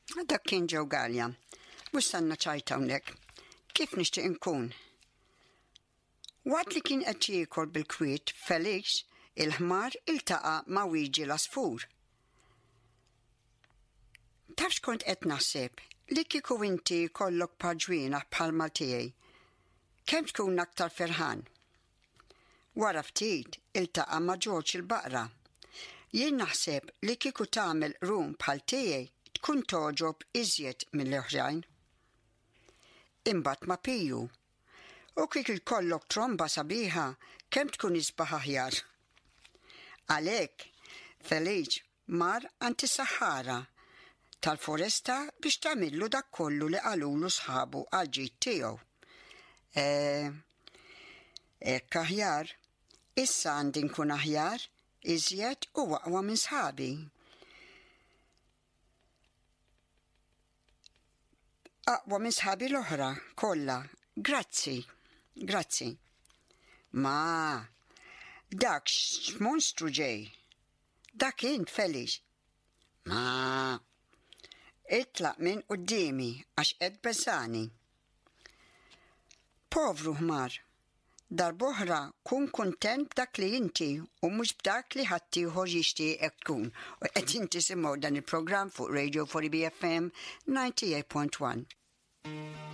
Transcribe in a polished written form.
Dak kien ġew Galja. Wissanna ċajta hawnhekk. Kif nixtieq inkun? Waqt li kien qed jiekol bil-kwiet Felix, il-ħmar iltaqa' ma' wieġi l-asfur. Tafx kont qed naħseb li kieku inti kollok paġwina bħalma tiegħi. Kemm tkun aktar ferħan? Wara ftit iltaqa' ma' George il-baqra. Jien naħseb li kieku tagħmel rum bħal tiegħi tkun toġob iżjed mill-oħrajn. Imbagħad ma' Piju. U kieku jkollok tromba sabiħa kemm tkun isbaħ aħjar. Għalhekk Felix mar għand is-Sahara tal-foresta biex tagħmillu dak kollu li qalulu sħabu għall-ġid tiegħu. Hekk aħjar, issa għandi nkun aħjar, iżjed u aqwa minn sħabi. Aqwa minn sħabi l-oħra kollha. Grazzi. Ma, dak x'monstru ġej. Dak int Felix. Ma, itlaq minn qudiemi għax qed beżani. Povru ħmar, darb'oħra kun kuntent b'dak li inti u mhux b'dak li ħadd ieħor jixtieq tkun. U qed inti simgħu dan il-programm fuq Radio 4 BFM 98.1.